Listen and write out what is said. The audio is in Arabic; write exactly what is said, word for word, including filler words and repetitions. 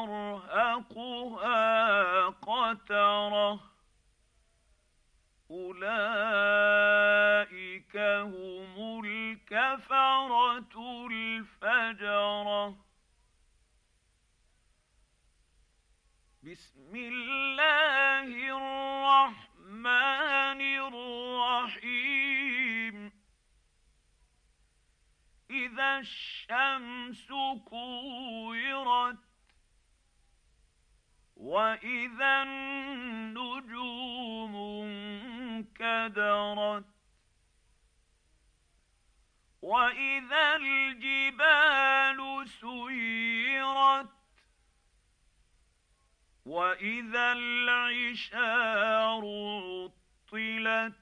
ترهقها قترة أولئك هم الكفرة الفجرة. بسم الله الرحمن الرحيم. إذا الشمس كورت وإذا النجوم انكدرت وإذا الجبال سيرت وإذا العشار عطلت